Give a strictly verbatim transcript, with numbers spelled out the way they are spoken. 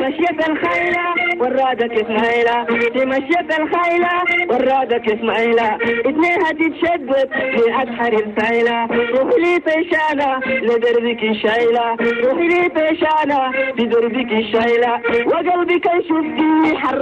مشية الخيلة ورادك اسماعيلة، في مشية الخيلة ورادك اسماعيلة، اتنين هتتشدد لأسحر السايلة، روحي لي طيشانة لدربك الشايلة، روحي لي طيشانة لدربك الشايلة، وقلبك يشوف حر